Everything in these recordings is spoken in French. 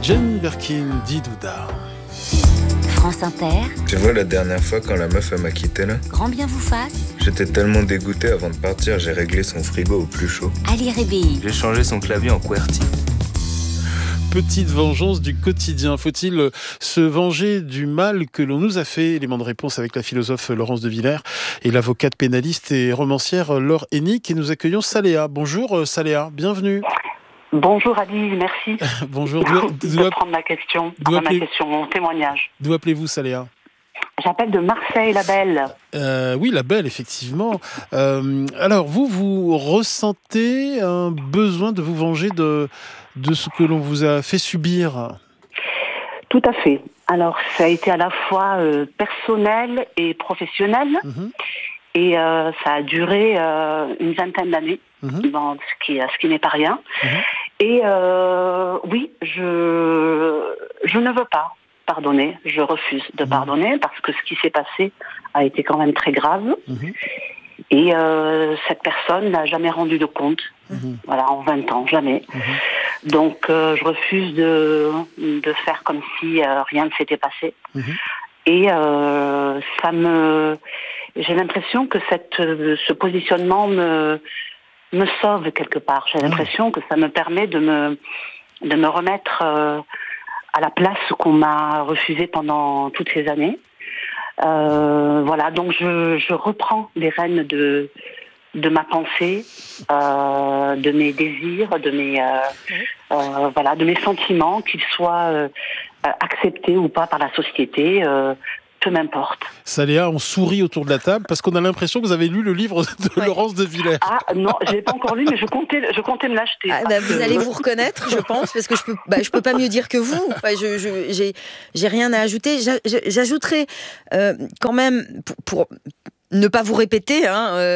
Jane Birkin, Didouda. France Inter. Tu vois, la dernière fois quand la meuf elle m'a quitté là, Grand bien vous fasse. j'étais tellement dégoûté, avant de partir, j'ai réglé son frigo au plus chaud. Ali Rébéi. J'ai changé son clavier en QWERTY. Petite vengeance du quotidien. Faut-il se venger du mal que l'on nous a fait? Élément de réponse avec la philosophe Laurence de Villers et l'avocate pénaliste et romancière Laure Hennick. Et nous accueillons Saléa. Bonjour Saléa, bienvenue. Bonjour Ali, merci. Bonjour. De prendre ma question, mon témoignage. D'où appelez-vous Saléa? J'appelle de Marseille, la Belle. Oui, la Belle, effectivement. Alors, vous ressentez un besoin de vous venger de ce que l'on vous a fait subir? Tout à fait. Alors, ça a été à la fois personnel et professionnel. Et ça a duré une vingtaine d'années, ce qui n'est pas rien. Et oui, je ne veux pas pardonner, je refuse de pardonner parce que ce qui s'est passé a été quand même très grave. Et cette personne n'a jamais rendu de compte, voilà, en 20 ans, jamais. Donc je refuse de faire comme si rien ne s'était passé. Et j'ai l'impression que ce positionnement me sauve quelque part. J'ai l'impression que ça me permet de me remettre à la place qu'on m'a refusée pendant toutes ces années. Voilà, donc je reprends les rênes de ma pensée, de mes désirs, de mes sentiments, qu'ils soient acceptés ou pas par la société. Peu m'importe. Saléa, on sourit autour de la table parce qu'on a l'impression que vous avez lu le livre de Laurence de Villers. Ah non, je l'ai pas encore lu, mais je comptais me l'acheter. Vous allez vous reconnaître, je pense, parce que je peux pas mieux dire que vous. J'ai rien à ajouter. J'ajouterai quand même pour ne pas vous répéter,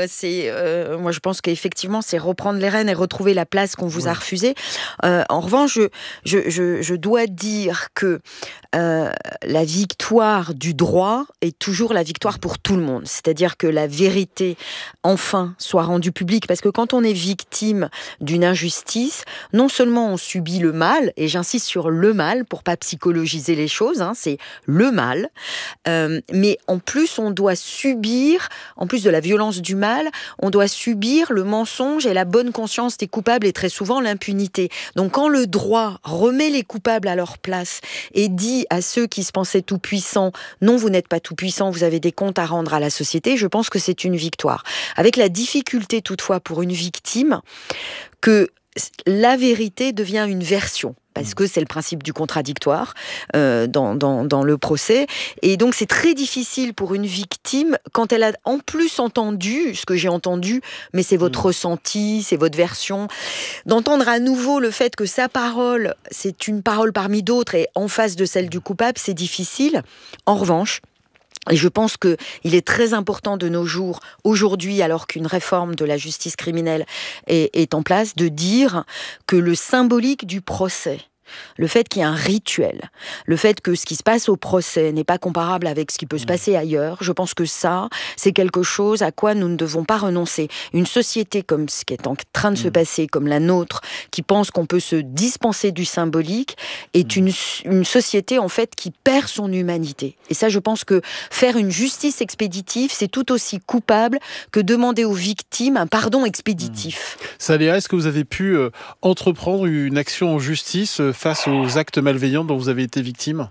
moi je pense qu'effectivement c'est reprendre les rênes et retrouver la place qu'on vous a refusée. En revanche, je dois dire que la victoire du droit est toujours la victoire pour tout le monde. C'est-à-dire que la vérité, enfin, soit rendue publique. Parce que quand on est victime d'une injustice, non seulement on subit le mal, et j'insiste sur le mal pour pas psychologiser les choses, c'est le mal, mais en plus on doit subir, en plus de la violence du mal, on doit subir le mensonge et la bonne conscience des coupables et très souvent l'impunité. Donc quand le droit remet les coupables à leur place et dit à ceux qui se pensaient tout-puissants, non, vous n'êtes pas tout-puissants, vous avez des comptes à rendre à la société, je pense que c'est une victoire. Avec la difficulté toutefois pour une victime que la vérité devient une version. Parce que c'est le principe du contradictoire dans le procès. Et donc, c'est très difficile pour une victime, quand elle a en plus entendu ce que j'ai entendu, mais c'est votre ressenti, c'est votre version, d'entendre à nouveau le fait que sa parole, c'est une parole parmi d'autres, et en face de celle du coupable, c'est difficile. En revanche, et je pense qu'il est très important de nos jours, aujourd'hui, alors qu'une réforme de la justice criminelle est en place, de dire que le symbolique du procès, le fait qu'il y ait un rituel, le fait que ce qui se passe au procès n'est pas comparable avec ce qui peut se passer ailleurs, je pense que ça, c'est quelque chose à quoi nous ne devons pas renoncer. Une société comme ce qui est en train de se passer, comme la nôtre, qui pense qu'on peut se dispenser du symbolique, est une société en fait qui perd son humanité. Et ça, je pense que faire une justice expéditive, c'est tout aussi coupable que demander aux victimes un pardon expéditif. Saléa, est-ce que vous avez pu entreprendre une action en justice face aux actes malveillants dont vous avez été victime?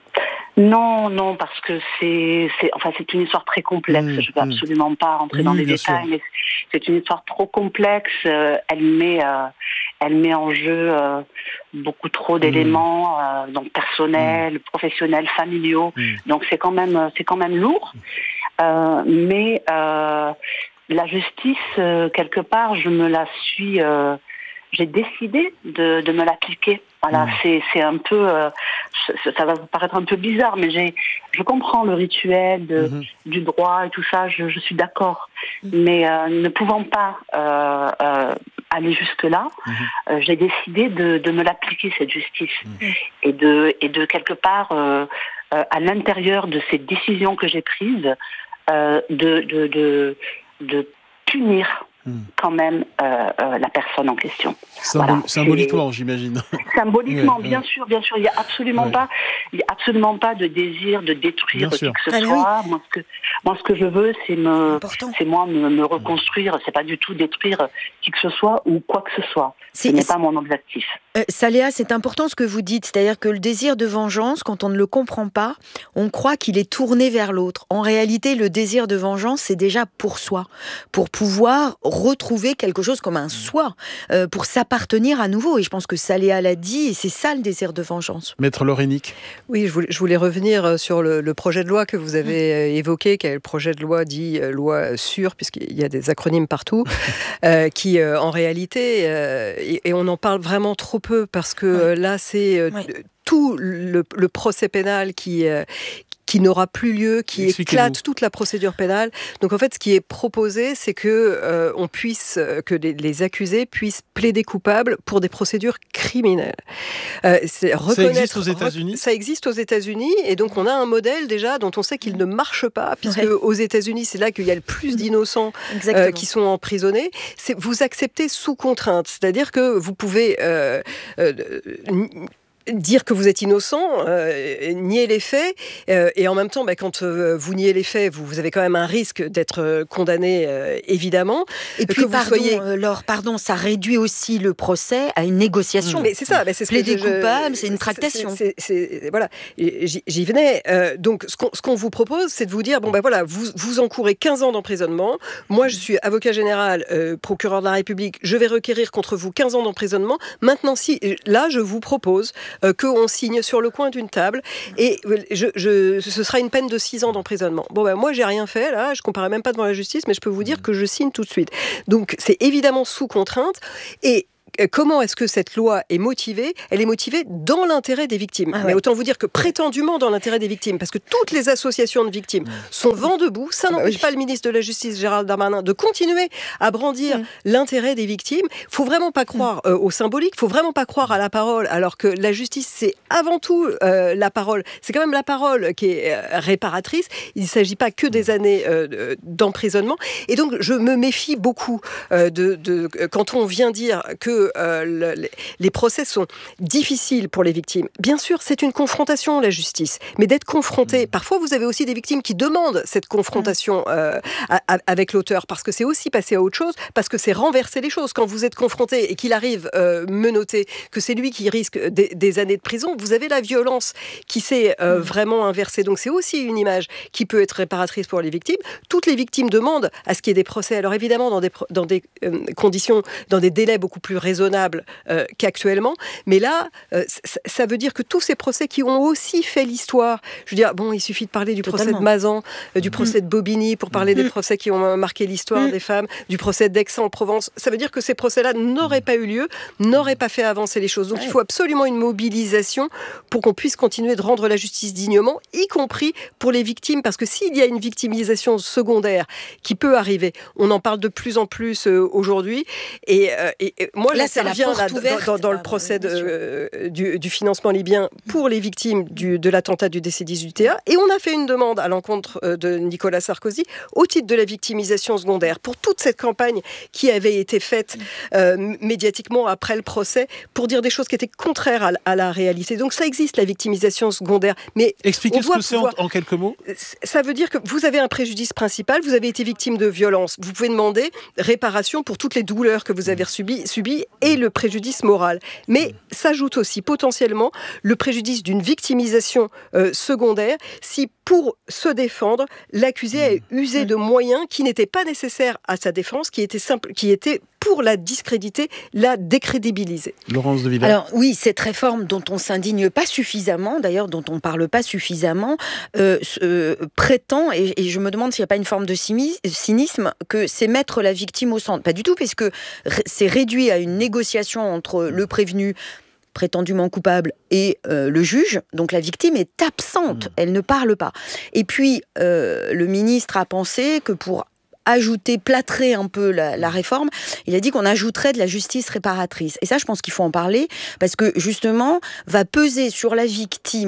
Non, parce que c'est une histoire très complexe. Je ne veux absolument pas rentrer dans les détails, mais c'est une histoire trop complexe. Elle met en jeu beaucoup trop d'éléments, donc personnels, professionnels, familiaux. Donc c'est quand même lourd. Mais la justice, quelque part, j'ai décidé de me l'appliquer. Voilà, c'est un peu, ça va vous paraître un peu bizarre, mais je comprends le rituel du droit et tout ça, je suis d'accord. Mais ne pouvant pas aller jusque-là, j'ai décidé de me l'appliquer, cette justice. Et de quelque part, à l'intérieur de ces décisions que j'ai prises, de punir quand même la personne en question. Symboliquement, j'imagine. Symboliquement, bien sûr. Il n'y a absolument pas de désir de détruire qui que ce soit. Moi, ce que je veux, c'est me reconstruire. C'est pas du tout détruire qui que ce soit ou quoi que ce soit. Ce n'est pas mon objectif. Saléa, c'est important ce que vous dites, c'est-à-dire que le désir de vengeance, quand on ne le comprend pas, on croit qu'il est tourné vers l'autre. En réalité, le désir de vengeance, c'est déjà pour soi, pour pouvoir retrouver quelque chose comme un soi, pour s'appartenir à nouveau. Et je pense que Saléa l'a dit, et c'est ça le désir de vengeance. Maître Lorénic. Oui, je voulais revenir sur le projet de loi que vous avez évoqué, qui est le projet de loi dit loi sûre, puisqu'il y a des acronymes partout, qui en réalité, et on en parle vraiment trop peu, parce que là, c'est tout le procès pénal qui n'aura plus lieu, qui éclate toute la procédure pénale. Donc en fait, ce qui est proposé, c'est que les accusés puissent plaider coupables pour des procédures criminelles. Ça existe aux États-Unis ? Ça existe aux États-Unis, et donc on a un modèle déjà dont on sait qu'il ne marche pas, puisque aux États-Unis, c'est là qu'il y a le plus d'innocents qui sont emprisonnés. Vous acceptez sous contrainte, c'est-à-dire que vous pouvez dire que vous êtes innocent, nier les faits, et en même temps, quand vous niez les faits, vous avez quand même un risque d'être condamné, évidemment. Et puis, Laure, ça réduit aussi le procès à une négociation. Mais c'est ça, c'est plaider coupable, c'est une tractation. Voilà, j'y venais. Donc, ce qu'on vous propose, c'est de vous dire, vous encourez 15 ans d'emprisonnement. Moi, je suis avocat général, procureur de la République. Je vais requérir contre vous 15 ans d'emprisonnement. Maintenant, là, je vous propose qu'on signe sur le coin d'une table, et ce sera une peine de 6 ans d'emprisonnement. Moi, j'ai rien fait, là, je ne comparais même pas devant la justice, mais je peux vous dire que je signe tout de suite. Donc, c'est évidemment sous contrainte, et comment est-ce que cette loi est motivée ? Elle est motivée dans l'intérêt des victimes. Mais autant vous dire que prétendument dans l'intérêt des victimes, parce que toutes les associations de victimes sont vent debout. Ça n'empêche pas le ministre de la Justice, Gérald Darmanin, de continuer à brandir l'intérêt des victimes. Il ne faut vraiment pas croire au symbolique, il ne faut vraiment pas croire à la parole, alors que la justice, c'est avant tout la parole. C'est quand même la parole qui est réparatrice. Il ne s'agit pas que des années d'emprisonnement. Et donc, je me méfie beaucoup quand on vient dire que les procès sont difficiles pour les victimes. Bien sûr, c'est une confrontation, la justice, mais d'être confronté, parfois vous avez aussi des victimes qui demandent cette confrontation avec l'auteur, parce que c'est aussi passer à autre chose, parce que c'est renverser les choses. Quand vous êtes confronté et qu'il arrive menotté, que c'est lui qui risque des années de prison, vous avez la violence qui s'est vraiment inversée. Donc c'est aussi une image qui peut être réparatrice pour les victimes. Toutes les victimes demandent à ce qu'il y ait des procès, alors évidemment dans des conditions, dans des délais beaucoup plus raisonnables qu'actuellement, mais là, ça veut dire que tous ces procès qui ont aussi fait l'histoire, je veux dire, il suffit de parler du procès de Mazan, du procès de Bobigny, pour parler des procès qui ont marqué l'histoire des femmes, du procès d'Aix-en-Provence, ça veut dire que ces procès-là n'auraient pas eu lieu, n'auraient pas fait avancer les choses. Donc il faut absolument une mobilisation pour qu'on puisse continuer de rendre la justice dignement, y compris pour les victimes, parce que s'il y a une victimisation secondaire qui peut arriver, on en parle de plus en plus aujourd'hui, et moi, là, ça revient dans le procès du financement libyen pour les victimes de l'attentat du DC-18 et on a fait une demande à l'encontre de Nicolas Sarkozy au titre de la victimisation secondaire pour toute cette campagne qui avait été faite médiatiquement après le procès pour dire des choses qui étaient contraires à la réalité. Donc ça existe, la victimisation secondaire. Mais expliquez ce que c'est en quelques mots. Ça veut dire que vous avez un préjudice principal, vous avez été victime de violence. Vous pouvez demander réparation pour toutes les douleurs que vous avez subies et le préjudice moral. Mais s'ajoute aussi potentiellement le préjudice d'une victimisation secondaire si, pour se défendre, l'accusé a usé de moyens qui n'étaient pas nécessaires à sa défense, qui étaient pour la discréditer, la décrédibiliser. Laurence de Villers. Alors oui, cette réforme dont on s'indigne pas suffisamment, d'ailleurs dont on parle pas suffisamment, prétend, et je me demande s'il n'y a pas une forme de cynisme, que c'est mettre la victime au centre. Pas du tout, parce que c'est réduit à une négociation entre le prévenu prétendument coupable et le juge, donc la victime est absente, elle ne parle pas. Et puis, le ministre a pensé que pour plâtrer un peu la réforme, il a dit qu'on ajouterait de la justice réparatrice. Et ça, je pense qu'il faut en parler, parce que justement, va peser sur la victime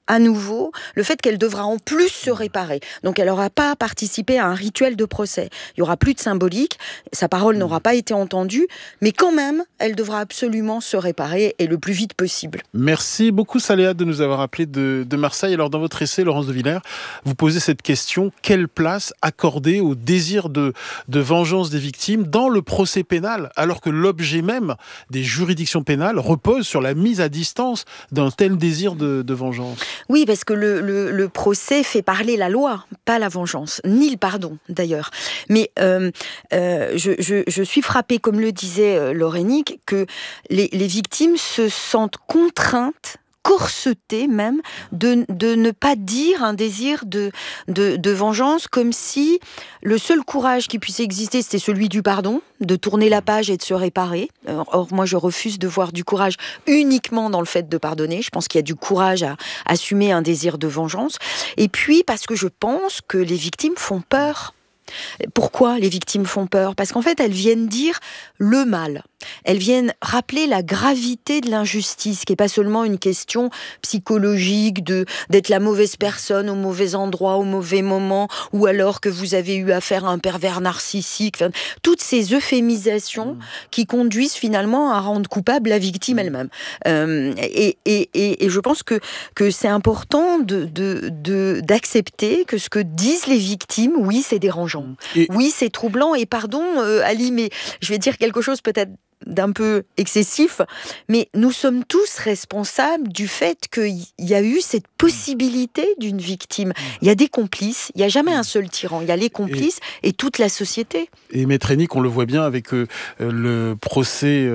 à nouveau le fait qu'elle devra en plus se réparer. Donc elle n'aura pas participé à un rituel de procès. Il n'y aura plus de symbolique, sa parole n'aura pas été entendue, mais quand même, elle devra absolument se réparer et le plus vite possible. Merci beaucoup Saléha de nous avoir appelé de Marseille. Alors dans votre essai, Laurence de Villers, vous posez cette question, quelle place accorder au désir de vengeance des victimes dans le procès pénal, alors que l'objet même des juridictions pénales repose sur la mise à distance d'un tel désir de vengeance? Oui, parce que le procès fait parler la loi, pas la vengeance, ni le pardon d'ailleurs. Mais je suis frappée, comme le disait Laurénic, que les victimes se sentent contraintes, corsetée même, de ne pas dire un désir de vengeance, comme si le seul courage qui puisse exister, c'était celui du pardon, de tourner la page et de se réparer. Or, moi, je refuse de voir du courage uniquement dans le fait de pardonner. Je pense qu'il y a du courage à assumer un désir de vengeance. Et puis, parce que je pense que les victimes font peur. Pourquoi les victimes font peur ? Parce qu'en fait, elles viennent dire le mal. Elles viennent rappeler la gravité de l'injustice, qui n'est pas seulement une question psychologique d'être la mauvaise personne au mauvais endroit, au mauvais moment, ou alors que vous avez eu affaire à un pervers narcissique. Enfin, toutes ces euphémisations qui conduisent finalement à rendre coupable la victime elle-même. Et je pense que c'est important d'accepter que ce que disent les victimes, oui, c'est dérangeant. Oui, c'est troublant. Et pardon, Ali, mais je vais dire quelque chose peut-être d'un peu excessif, mais nous sommes tous responsables du fait qu'il y a eu cette possibilité d'une victime. Il y a des complices, il n'y a jamais un seul tyran, il y a les complices et toute la société. Et Maître Hennick, on le voit bien avec le procès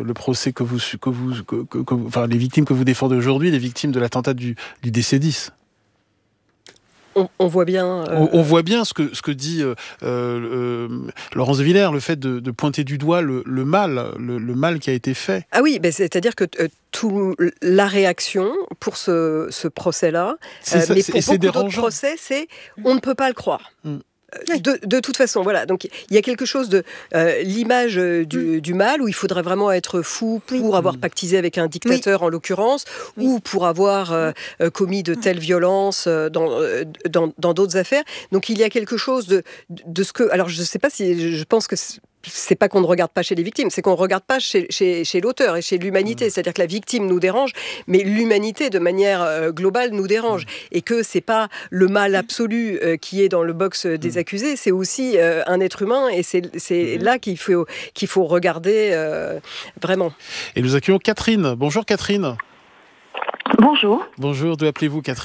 enfin, les victimes que vous défendez aujourd'hui, les victimes de l'attentat du DC-10. On voit bien... On voit bien ce que dit Laurence de Villers, le fait de pointer du doigt le mal qui a été fait. Ah oui, c'est-à-dire que la réaction pour ce procès-là, mais pour beaucoup d'autres procès, c'est on ne peut pas le croire. De toute façon, voilà. Donc il y a quelque chose de l'image du mal où il faudrait vraiment être fou pour avoir pactisé avec un dictateur en l'occurrence, ou pour avoir commis de telles violences dans d'autres affaires. Donc il y a quelque chose de ce que. Alors je ne sais pas si je pense que c'est pas qu'on ne regarde pas chez les victimes, c'est qu'on ne regarde pas chez l'auteur et chez l'humanité. C'est-à-dire que la victime nous dérange, mais l'humanité, de manière globale, nous dérange. Et que c'est pas le mal absolu qui est dans le box des accusés, c'est aussi un être humain, et c'est là qu'il faut regarder vraiment. Et nous accueillons Catherine. Bonjour Catherine. Bonjour. Bonjour, d'où appelez-vous Catherine ?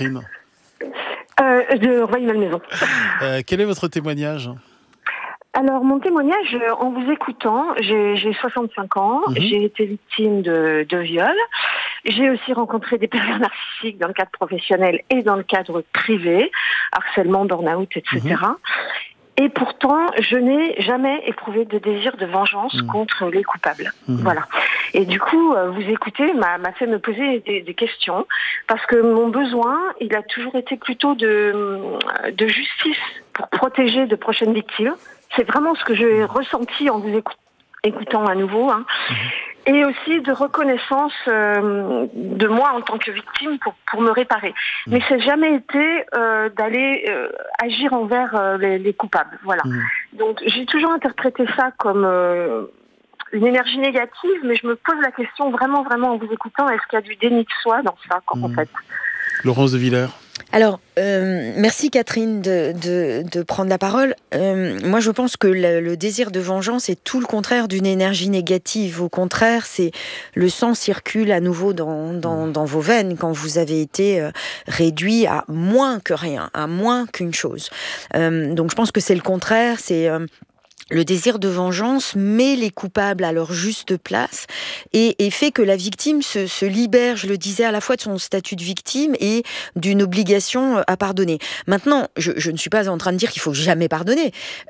De Royan-Malmaison. Quel est votre témoignage ? Alors, mon témoignage, en vous écoutant, j'ai 65 ans, j'ai été victime de viol. J'ai aussi rencontré des pervers narcissiques dans le cadre professionnel et dans le cadre privé, harcèlement, burn-out, etc. Et pourtant, je n'ai jamais éprouvé de désir de vengeance contre les coupables. Voilà. Et du coup, vous écoutez m'a fait me poser des questions, parce que mon besoin, il a toujours été plutôt de justice pour protéger de prochaines victimes. C'est vraiment ce que j'ai ressenti en vous écoutant à nouveau. Et aussi de reconnaissance de moi en tant que victime pour me réparer. Mais ça n'a jamais été d'aller agir envers les coupables. Voilà. Donc j'ai toujours interprété ça comme une énergie négative, mais je me pose la question vraiment en vous écoutant, est-ce qu'il y a du déni de soi dans ça, en fait ? Laurence de Villers. Alors, merci Catherine de prendre la parole. Moi, je pense que le désir de vengeance est tout le contraire d'une énergie négative. Au contraire, c'est le sang circule à nouveau dans vos veines quand vous avez été réduit à moins que rien, à moins qu'une chose. Donc, je pense que c'est le contraire, c'est... Le désir de vengeance met les coupables à leur juste place et fait que la victime se libère, je le disais, à la fois de son statut de victime et d'une obligation à pardonner. Maintenant, je ne suis pas en train de dire qu'il faut jamais pardonner.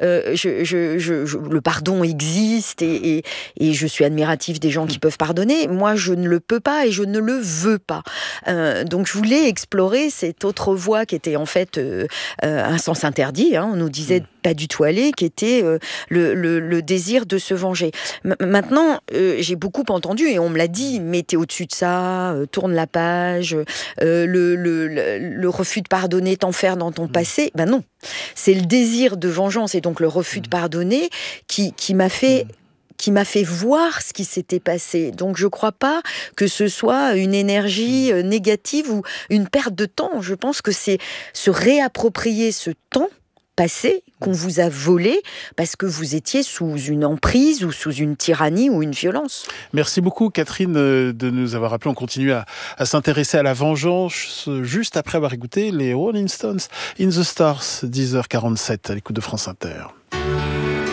Le pardon existe et je suis admirative des gens qui peuvent pardonner. Moi, je ne le peux pas et je ne le veux pas. Donc, je voulais explorer cette autre voie qui était en fait un sens interdit. On nous disait pas du tout allé, qui était le désir de se venger. Maintenant, j'ai beaucoup entendu, et on me l'a dit, mais t'es au-dessus de ça, tourne la page, le refus de pardonner t'enferme dans ton passé. Ben non, c'est le désir de vengeance et donc le refus de pardonner qui m'a fait voir ce qui s'était passé. Donc je ne crois pas que ce soit une énergie négative ou une perte de temps. Je pense que c'est se réapproprier ce temps passé qu'on vous a volé parce que vous étiez sous une emprise ou sous une tyrannie ou une violence. Merci beaucoup Catherine de nous avoir rappelé. On continue à s'intéresser à la vengeance juste après avoir écouté les Rolling Stones In the Stars, 10h47 à l'écoute de France Inter.